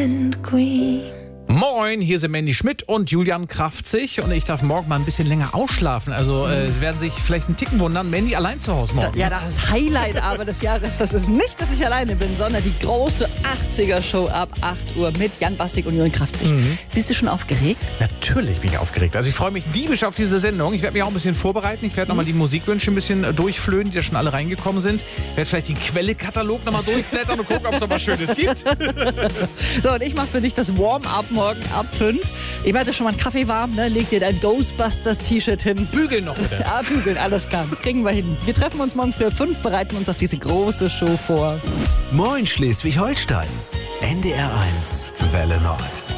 and queen. Moin, hier sind Mandy Schmidt und Julian Krafzig und ich darf morgen mal ein bisschen länger ausschlafen. Also Sie werden sich vielleicht einen Ticken wundern, Mandy allein zu Hause morgen. Ja, das ist Highlight aber des Jahres. Das ist nicht, dass ich alleine bin, sondern die große 80er-Show ab 8 Uhr mit Jan Bastik und Julian Krafzig. Bist du schon aufgeregt? Natürlich bin ich aufgeregt. Also ich freue mich diebisch auf diese Sendung. Ich werde mich auch ein bisschen vorbereiten. Ich werde nochmal die Musikwünsche ein bisschen durchflöhen, die da schon alle reingekommen sind. Ich werde vielleicht den Quelle-Katalog nochmal durchblättern und gucken, ob es noch was Schönes gibt. So, und ich mache für dich das Warm-up morgen ab 5. Ich mache schon mal einen Kaffee warm, ne? Leg dir dein Ghostbusters-T-Shirt hin. Bügeln noch bitte. Ja, bügeln, alles klar. Kriegen wir hin. Wir treffen uns morgen früh um 5, bereiten uns auf diese große Show vor. Moin Schleswig-Holstein. NDR 1, Welle Nord.